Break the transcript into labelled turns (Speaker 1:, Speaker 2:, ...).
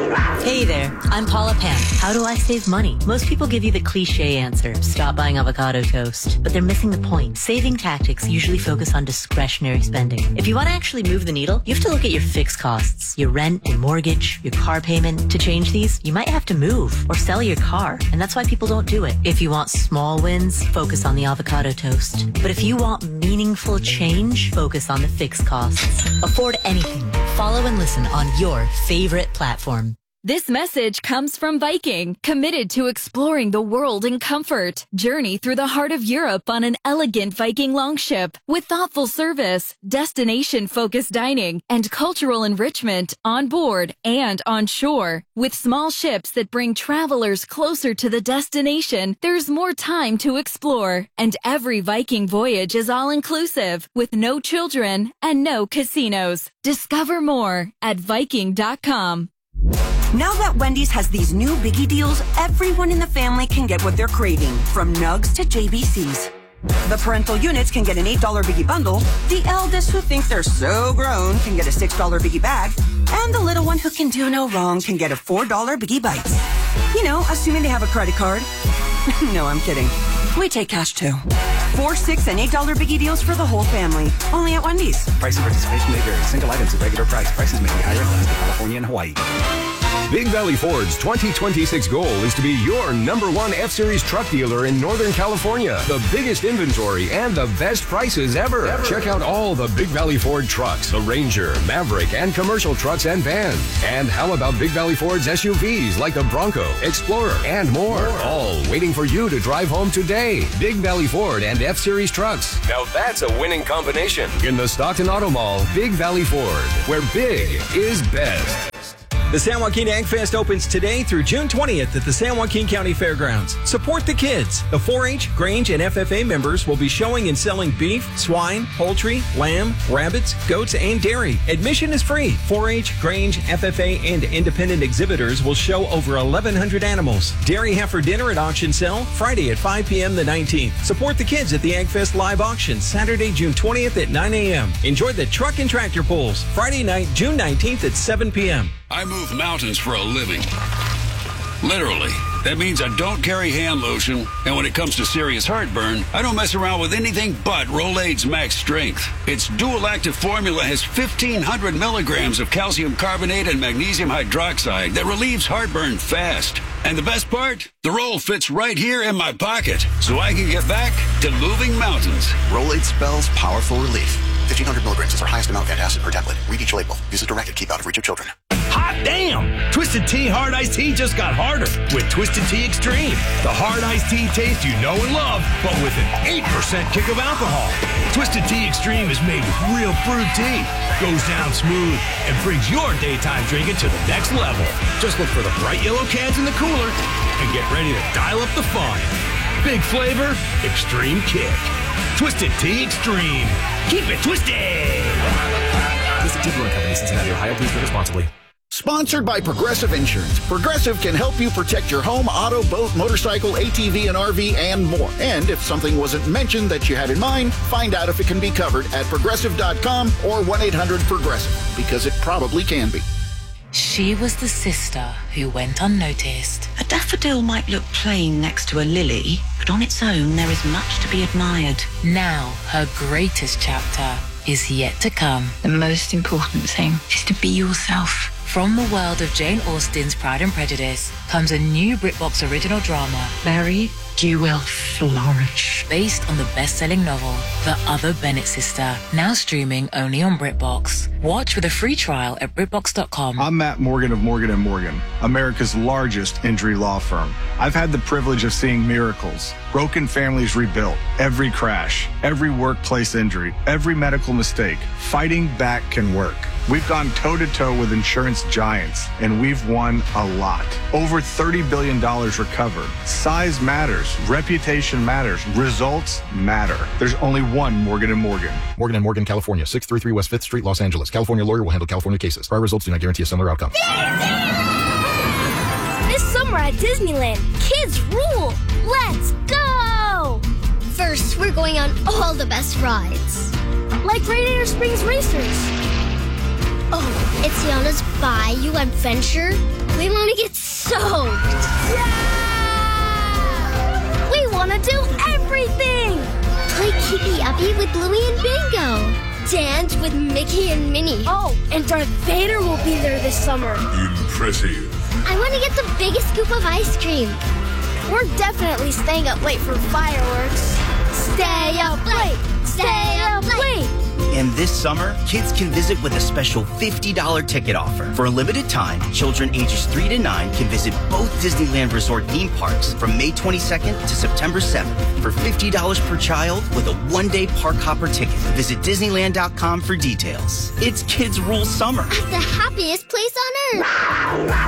Speaker 1: Hey there, I'm Paula Pan. How do I save money? Most people give you the cliche answer, stop buying avocado toast. But they're missing the point. Saving tactics usually focus on discretionary spending. If you want to actually move the needle, you have to look at your fixed costs, your rent, your mortgage, your car payment. To change these, you might have to move or sell your car, and that's why people don't do it. If you want small wins, focus on the avocado toast. But if you want meaningful change, focus on the fixed costs. Afford anything. Follow and listen on your favorite platform.
Speaker 2: This message comes from Viking, committed to exploring the world in comfort. Journey through the heart of Europe on an elegant Viking longship with thoughtful service, destination-focused dining, and cultural enrichment on board and on shore. With small ships that bring travelers closer to the destination, there's more time to explore. And every Viking voyage is all-inclusive, with no children and no casinos. Discover more at Viking.com.
Speaker 3: Now that Wendy's has these new biggie deals, everyone in the family can get what they're craving, from nugs to JBCs. The parental units can get an $8 biggie bundle, the eldest who thinks they're so grown can get a $6 biggie bag, and the little one who can do no wrong can get a $4 biggie bites. You know, assuming they have a credit card. No, I'm kidding. We take cash too. 4, 6, and $8 biggie deals for the whole family. Only at Wendy's.
Speaker 4: Price and participation may vary. Single items at regular price. Prices may be higher in Alaska, California, and Hawaii.
Speaker 5: Big Valley Ford's 2026 goal is to be your #1 F-Series truck dealer in Northern California. The biggest inventory and the best prices ever. Check out all the Big Valley Ford trucks, the Ranger, Maverick, and commercial trucks and vans. And how about Big Valley Ford's SUVs like the Bronco, Explorer, and more? All waiting for you to drive home today. Big Valley Ford and F-Series trucks. Now that's a winning combination. In the Stockton Auto Mall, Big Valley Ford, where big is best.
Speaker 6: The San Joaquin Ag Fest opens today through June 20th at the San Joaquin County Fairgrounds. Support the kids. The 4-H, Grange, and FFA members will be showing and selling beef, swine, poultry, lamb, rabbits, goats, and dairy. Admission is free. 4-H, Grange, FFA, and independent exhibitors will show over 1,100 animals. Dairy heifer dinner at Auction Sale, Friday at 5 p.m. the 19th. Support the kids at the Ag Fest live auction, Saturday, June 20th at 9 a.m. Enjoy the truck and tractor pulls, Friday night, June 19th at 7 p.m.
Speaker 7: I move mountains for a living. Literally. That means I don't carry hand lotion, and when it comes to serious heartburn, I don't mess around with anything but Rolaids Max Strength. Its dual-active formula has 1,500 milligrams of calcium carbonate and magnesium hydroxide that relieves heartburn fast. And the best part? The roll fits right here in my pocket, so I can get back to moving mountains.
Speaker 8: Rolaids spells powerful relief. 1,500 milligrams is our highest amount of antacid per tablet. Read each label. Use as directed. Keep out of reach of children.
Speaker 9: Hot damn! Twisted Tea Hard Iced Tea just got harder with Twisted Tea Extreme. The hard iced tea taste you know and love, but with an 8% kick of alcohol. Twisted Tea Extreme is made with real fruit tea, goes down smooth, and brings your daytime drinking to the next level. Just look for the bright yellow cans in the cooler and get ready to dial up the fun. Big flavor, extreme kick. Twisted Tea Extreme. Keep it twisted!
Speaker 10: Twisted Tea Brewing Company, Cincinnati, Ohio. Please drink responsibly.
Speaker 11: Sponsored by Progressive Insurance. Progressive can help you protect your home, auto, boat, motorcycle, ATV, and RV, and more. And if something wasn't mentioned that you had in mind, find out if it can be covered at Progressive.com or 1-800-PROGRESSIVE, because it probably can be.
Speaker 12: She was the sister who went unnoticed.
Speaker 13: A daffodil might look plain next to a lily, but on its own there is much to be admired.
Speaker 12: Now, her greatest chapter is yet to come.
Speaker 13: The most important thing is to be yourself.
Speaker 12: From the world of Jane Austen's Pride and Prejudice comes a new BritBox original drama,
Speaker 13: Mary, you will flourish.
Speaker 12: Based on the best-selling novel, The Other Bennett Sister, now streaming only on BritBox. Watch with a free trial at BritBox.com.
Speaker 14: I'm Matt Morgan of Morgan & Morgan, America's largest injury law firm. I've had the privilege of seeing miracles, broken families rebuilt, every crash, every workplace injury, every medical mistake. Fighting back can work. We've gone toe-to-toe with insurance giants, and we've won a lot. Over $30 billion recovered. Size matters. Reputation matters. Results matter. There's only one Morgan & Morgan.
Speaker 10: Morgan & Morgan, California, 633 West 5th Street, Los Angeles. California lawyer will handle California cases. Prior results do not guarantee a similar outcome.
Speaker 15: This summer at Disneyland, kids rule. Let's go!
Speaker 16: First, we're going on all the best rides.
Speaker 15: Like Radiator Springs Racers.
Speaker 16: Oh,
Speaker 15: It's Yana's Bayou Adventure. We want to get soaked. Yeah! We want to do everything. Play Keepy Uppy with Bluey and Bingo. Dance with Mickey and Minnie.
Speaker 16: Oh, and Darth Vader will be there this summer.
Speaker 17: Impressive.
Speaker 15: I want to get the biggest scoop of ice cream.
Speaker 16: We're definitely staying up late for fireworks.
Speaker 15: Stay up late. Stay up late.
Speaker 18: And this summer, kids can visit with a special $50 ticket offer. For a limited time, children ages 3 to 9 can visit both Disneyland Resort theme parks from May 22nd to September 7th for $50 per child with a one-day park hopper ticket. Visit Disneyland.com for details. It's Kids Rule Summer.
Speaker 15: At the happiest place on earth.